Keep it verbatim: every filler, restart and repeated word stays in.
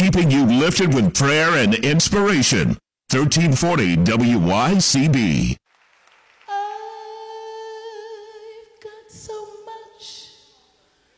keeping you lifted with prayer and inspiration. thirteen forty W Y C B. I've got so